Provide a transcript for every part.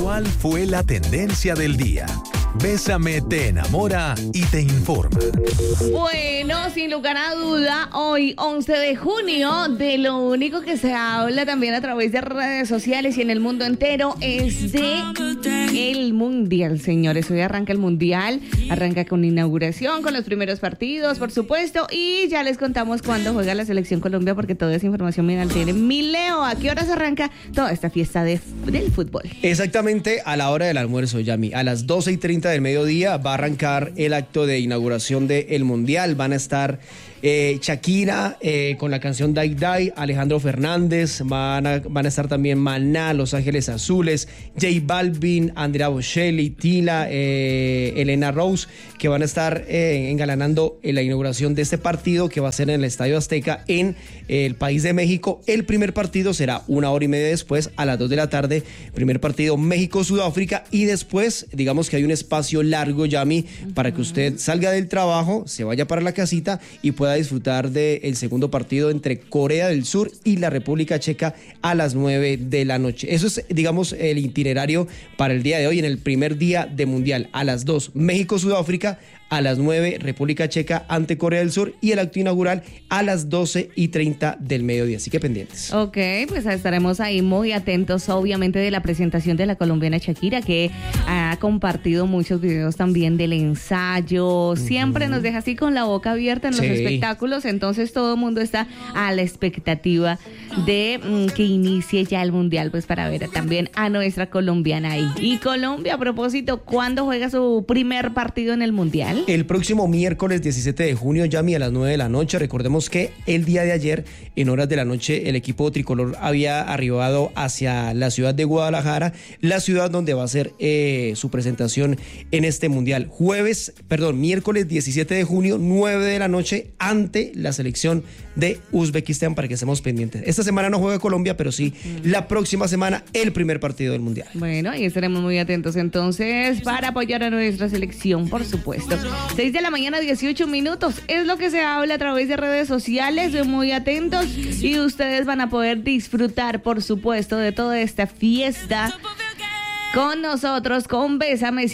¿Cuál fue la tendencia del día? Bésame te enamora y te informa. Bueno, sin lugar a duda, hoy 11 de junio, de lo único que se habla también a través de redes sociales y en el mundo entero es de el Mundial, señores. Hoy arranca el Mundial, arranca con inauguración, con los primeros partidos, por supuesto, y ya les contamos cuándo juega la Selección Colombia, porque toda esa información me la tiene mi Leo. ¿A qué horas arranca toda esta fiesta del fútbol? Exactamente a la hora del almuerzo, Yami. A las 12:30 del mediodía va a arrancar el acto de inauguración del Mundial. Van a estar Shakira con la canción Dai Dai, Alejandro Fernández, van a estar también Maná, Los Ángeles Azules, J Balvin, Andrea Bocelli, Tila, Elena Rose, que van a estar engalanando la inauguración de este partido que va a ser en el Estadio Azteca en el país de México. El primer partido será 1h30 después, a las 2 de la tarde, primer partido México-Sudáfrica, y después, digamos que hay un espacio largo, Yami, para que usted salga del trabajo, se vaya para la casita y pueda disfrutar del segundo partido entre Corea del Sur y la República Checa a las 9 de la noche. Eso es, digamos, el itinerario para el día de hoy. En el primer día de Mundial, a las 2, México-Sudáfrica, a las 9, República Checa ante Corea del Sur, y el acto inaugural a las 12:30 del mediodía. Así que pendientes. Ok, pues estaremos ahí muy atentos, obviamente, de la presentación de la colombiana Shakira, que ha compartido muchos videos también del ensayo. Siempre nos deja así con la boca abierta en los espectáculos, entonces todo el mundo está a la expectativa de que inicie ya el Mundial, pues para ver también a nuestra colombiana ahí. Y Colombia, a propósito, ¿cuándo juega su primer partido en el Mundial? El próximo miércoles 17 de junio, Yami, a las 9 de la noche. Recordemos que el día de ayer, en horas de la noche, el equipo tricolor había arribado hacia la ciudad de Guadalajara, la ciudad donde va a ser su presentación en este Mundial. Miércoles 17 de junio, 9 de la noche, ante la selección de Uzbekistán, para que estemos pendientes. Esta semana no juega Colombia, pero sí la próxima semana el primer partido del Mundial. Bueno, ahí estaremos muy atentos entonces para apoyar a nuestra selección, por supuesto. 6 de la mañana, 18 minutos. Es lo que se habla a través de redes sociales. Muy atentos y ustedes van a poder disfrutar, por supuesto, de toda esta fiesta con nosotros, con Bésame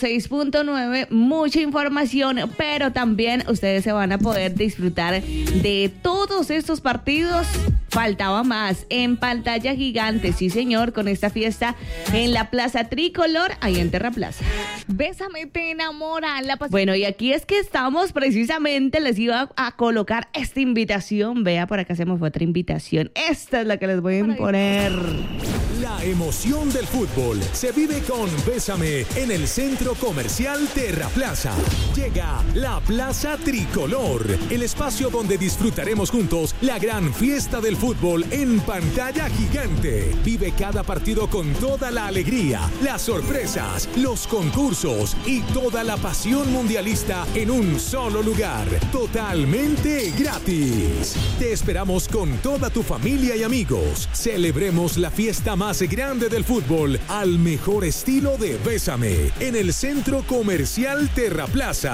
106.9, mucha información, pero también ustedes se van a poder disfrutar de todos estos partidos. Faltaba más, en pantalla gigante, sí señor, con esta fiesta en la Plaza Tricolor, ahí en Terraplaza. Bésame te enamora. Bueno, y aquí es que estamos precisamente, les iba a colocar esta invitación. Vea, por acá hacemos otra invitación. Esta es la que les voy a imponer. La emoción del fútbol se vive con Bésame en el Centro Comercial Terraplaza. Llega la Plaza Tricolor, el espacio donde disfrutaremos juntos la gran fiesta del fútbol en pantalla gigante. Vive cada partido con toda la alegría, las sorpresas, los concursos y toda la pasión mundialista en un solo lugar, totalmente gratis. Te esperamos con toda tu familia y amigos. Celebremos la fiesta más grande del fútbol al mejor estilo de Bésame en el Centro Comercial Terraplaza.